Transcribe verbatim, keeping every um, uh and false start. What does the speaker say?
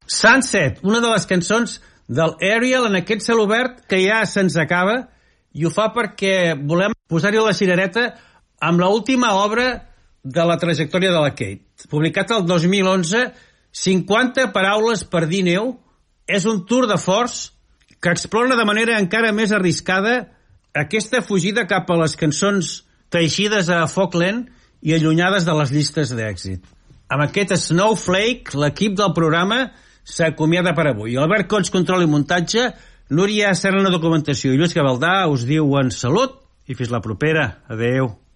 Sunset, una de les cançons del Ariel en aquest celobert que ja se'ns acaba, i ho fa perquè volem posar-hi la cirereta amb l'última obra de la trajectòria de la Kate. Publicat el dos mil onze, cinquanta paraules per dir neu, és un tour de force que explora de manera encara més arriscada aquesta fugida cap a les cançons teixides a foc lent i allunyades de les llistes d'èxit. Amb aquest Snowflake, l'equip del programa s'acomiada per avui. Albert Cons, control i muntatge, Núria Serrano, documentació, i Lluís Gavaldà us diuen salut i fins la propera. Adeu.